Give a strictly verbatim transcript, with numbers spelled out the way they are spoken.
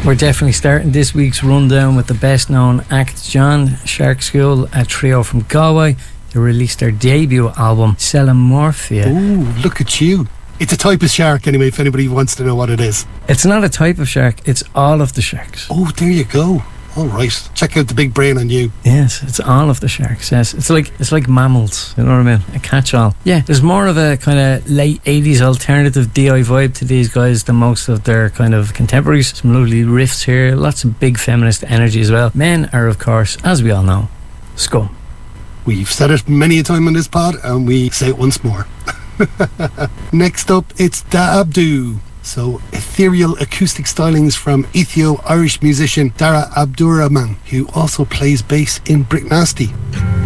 We're definitely starting this week's rundown with the best known act, John. Shark School, a trio from Galway. They released their debut album, Celamorphia. Ooh, look at you. It's a type of shark anyway, if anybody wants to know what it is. It's not a type of shark, it's all of the sharks. Oh, there you go. All right, check out the big brain on you. Yes, it's all of the sharks. Yes, it's like it's like mammals. You know what I mean? A catch-all. Yeah, there's more of a kind of late eighties alternative D I vibe to these guys than most of their kind of contemporaries. Some lovely riffs here, lots of big feminist energy as well. Men are, of course, as we all know, scum. We've said it many a time on this pod, and we say it once more. Next up, it's Da Abdu. So, ethereal acoustic stylings from Ethio-Irish musician Dara Abdurrahman, who also plays bass in Brick Nasty.